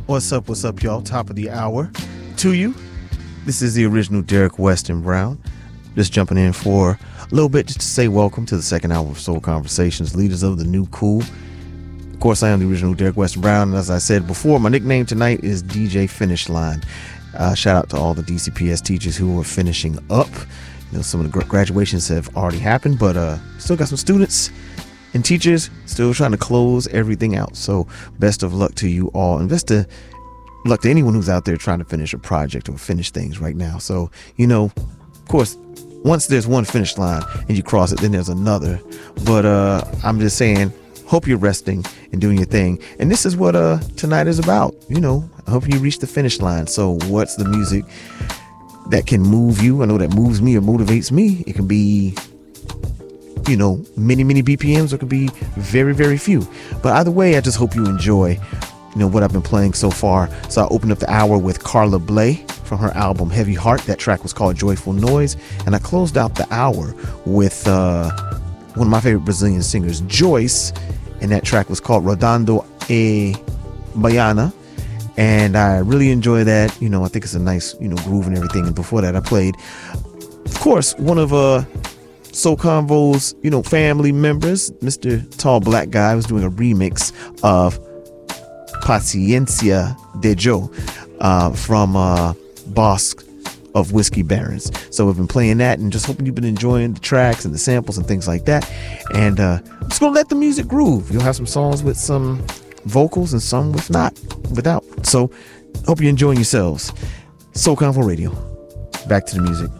What's up, y'all? Top of the hour to you. This is the original Derek Weston Brown. Just jumping in for a little bit just to say welcome to the second hour of Soul Conversations, leaders of the new cool. Of course, I am the original Derek Weston Brown, and as I said before, my nickname tonight is DJ Finish Line. Shout out to all the DCPS teachers who are finishing up. You know, some of the graduations have already happened, but still got some students and teachers still trying to close everything out. So best of luck to you all, and best of luck to anyone who's out there trying to finish a project or finish things right now. So, you know, of course, once there's one finish line and you cross it, then there's another. But I'm just saying, hope you're resting and doing your thing. And this is what tonight is about. You know, I hope you reach the finish line. So what's the music that can move you? I know that moves me or motivates me. It can be, you know, many BPMs, or it could be very, very few. But either way, I just hope you enjoy, you know, what I've been playing so far. So I opened up the hour with Carla Bley from her album Heavy Heart. That track was called Joyful Noise. And I closed out the hour with one of my favorite Brazilian singers, Joyce, and that track was called Rodando e Baiana. And I really enjoy that. You know, I think it's a nice, you know, groove and everything. And before that, I played, of course, one of Soul Convo's, you know, family members, Mr. Tall Black Guy, was doing a remix of Paciencia de Joe from Boss of Whiskey Barons. So we've been playing that and just hoping you've been enjoying the tracks and the samples and things like that. And I'm just gonna let the music groove. You'll have some songs with some vocals and some without. So hope you're enjoying yourselves. Soul Convo Radio. Back to the music.